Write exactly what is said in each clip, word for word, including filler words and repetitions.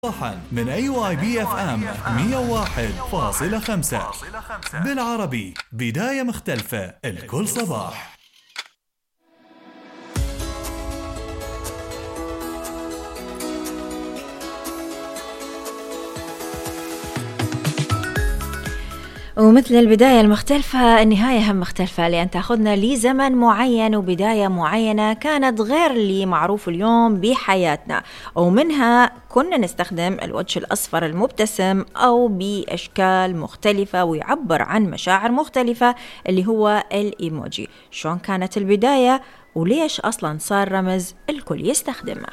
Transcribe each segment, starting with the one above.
صباحا من اي واي بي اف ام مية وواحد فاصلة خمسة بالعربي. بداية مختلفة الكل صباح. ومثل البداية المختلفة النهاية هم مختلفة، لأن تأخذنا لزمن معين وبداية معينة كانت غير اللي معروف اليوم بحياتنا، ومنها كنا نستخدم الوجه الأصفر المبتسم أو بأشكال مختلفة ويعبر عن مشاعر مختلفة اللي هو الإيموجي. شلون كانت البداية وليش أصلا صار رمز الكل يستخدمه؟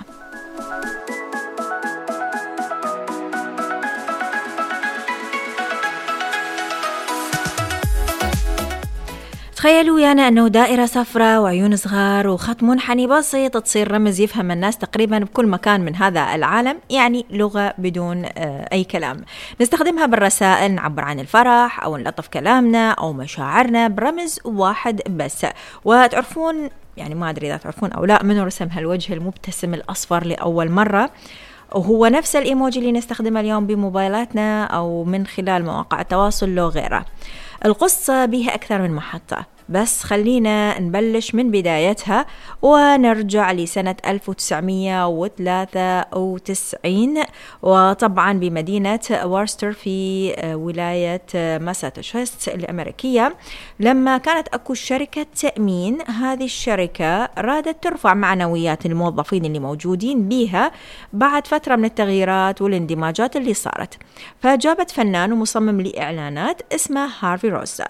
تخيلوا ويانا أنه دائرة صفراء وعيون صغار وخط منحني بسيط تصير رمز يفهم الناس تقريبا بكل مكان من هذا العالم، يعني لغة بدون أي كلام. نستخدمها بالرسائل نعبر عن الفرح أو نلطف كلامنا أو مشاعرنا برمز واحد بس. وتعرفون يعني ما أدري إذا تعرفون أو لا منو رسم هالوجه المبتسم الأصفر لأول مرة، وهو نفس الإيموجي اللي نستخدمه اليوم بموبايلاتنا أو من خلال مواقع التواصل لو غيره. القصة بها أكثر من محطة، بس خلينا نبلش من بدايتها ونرجع لسنة ألف وتسعمية وثلاثة وتسعين، وطبعا بمدينة وورستر في ولاية ماساتشوستس الأمريكية، لما كانت أكو شركة تأمين. هذه الشركة رادت ترفع معنويات الموظفين اللي موجودين بيها بعد فترة من التغييرات والاندماجات اللي صارت، فجابت فنان ومصمم لإعلانات اسمه هارفي روز،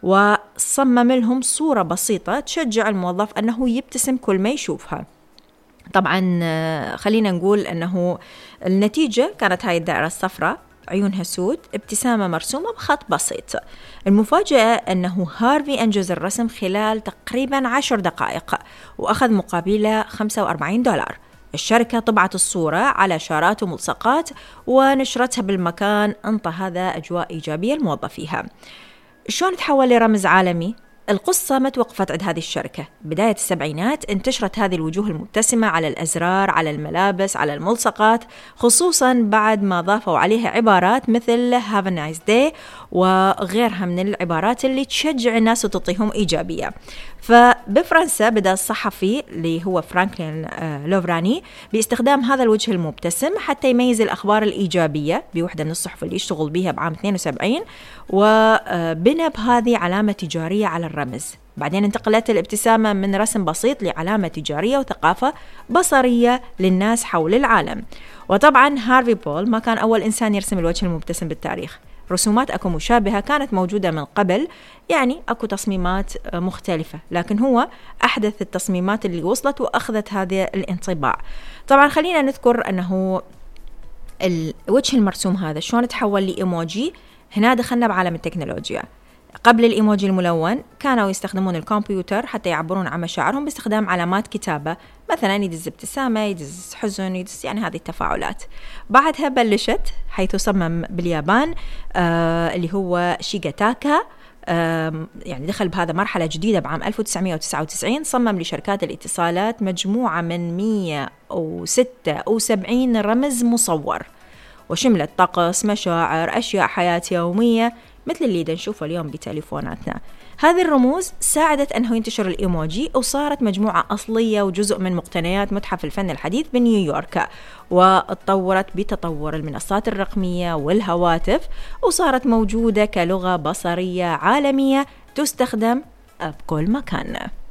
وصمم لهم صورة بسيطة تشجع الموظف أنه يبتسم كل ما يشوفها. طبعا خلينا نقول أنه النتيجة كانت هاي الدائرة الصفراء، عيونها سود، ابتسامة مرسومة بخط بسيط. المفاجأة أنه هارفي أنجز الرسم خلال تقريبا عشر دقائق وأخذ مقابله خمسة وأربعين دولار. الشركة طبعت الصورة على شارات وملصقات ونشرتها بالمكان، انطى هذا أجواء إيجابية لموظفيها. شلون تحول لرمز عالمي؟ القصة ما توقفت عند هذه الشركة. بداية السبعينات انتشرت هذه الوجوه المبتسمة على الأزرار، على الملابس، على الملصقات، خصوصا بعد ما ضافوا عليها عبارات مثل Have a nice day وغيرها من العبارات اللي تشجع الناس وتعطيهم إيجابية. فبفرنسا بدأ الصحفي اللي هو فرانكلين لوفراني باستخدام هذا الوجه المبتسم حتى يميز الأخبار الإيجابية بوحدة من الصحف اللي يشتغل بها بعام اثنين وسبعين، وبنى بهذه علامة تجارية على الرمز. بعدين انتقلت الابتسامة من رسم بسيط لعلامة تجارية وثقافة بصرية للناس حول العالم. وطبعا هارفي بول ما كان أول إنسان يرسم الوجه المبتسم بالتاريخ، رسومات أكو مشابهة كانت موجودة من قبل، يعني أكو تصميمات مختلفة، لكن هو أحدث التصميمات اللي وصلت وأخذت هذا الانطباع. طبعا خلينا نذكر أنه الوجه المرسوم هذا شلون تحول لإيموجي. هنا دخلنا بعالم التكنولوجيا. قبل الإيموجي الملون كانوا يستخدمون الكمبيوتر حتى يعبرون عن مشاعرهم باستخدام علامات كتابة، مثلا يدز ابتسامة، يدز حزن، يدز يعني هذه التفاعلات. بعدها بلشت حيث صمم باليابان آه اللي هو شيغاتاكا، آه يعني دخل بهذا مرحلة جديدة بعام ألف وتسعمية وتسعة وتسعين. صمم لشركات الاتصالات مجموعة من مية وستة وسبعين رمز مصور، وشملت طقس، مشاعر، أشياء حياة يومية مثل اللي نشوفه اليوم بتليفوناتنا. هذه الرموز ساعدت أنه ينتشر الإيموجي، وصارت مجموعة أصلية وجزء من مقتنيات متحف الفن الحديث بنيويورك، واتطورت بتطور المنصات الرقمية والهواتف، وصارت موجودة كلغة بصرية عالمية تستخدم بكل مكان.